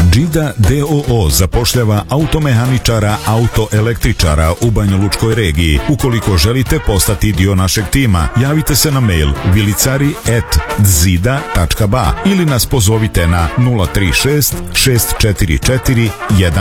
Džida DOO zapošljava automehaničara, autoelektričara u banjalučkoj regiji. Ukoliko želite postati dio našeg tima, javite se na mail vilicari@dzida.ba ili nas pozovite na 036 644 1